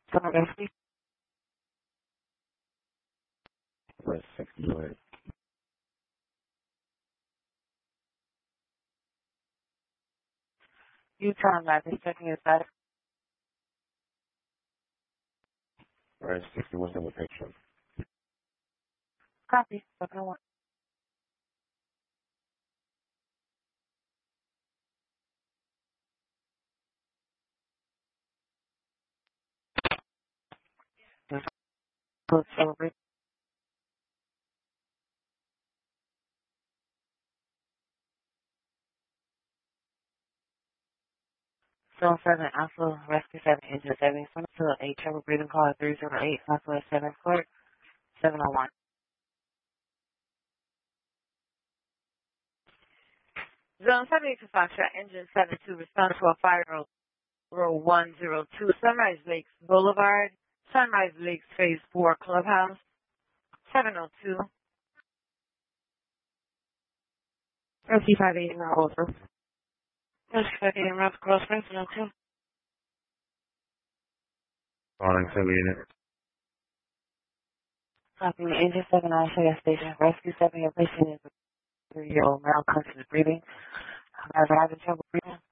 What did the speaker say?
Summer Rescue. Press 6 to do it. Utah Magic checking your status. Press 61 double picture. Copy. Second one. Close celebrate. 7 Alpha Rescue 7 Engine 7 to a trouble breathing call 308 Southwest 7 Court 701. Zone 72 Foxtrot Engine 72 response to a fire row 102 Sunrise Lakes Boulevard, Sunrise Lakes Phase 4 Clubhouse 702. Rescue 580 route over. Rescue 580 route across 702. Calling 7 unit. Copy. Engine 7 on gas station. Rescue 7, your patient is a 3-year-old male conscious breathing. Having trouble breathing.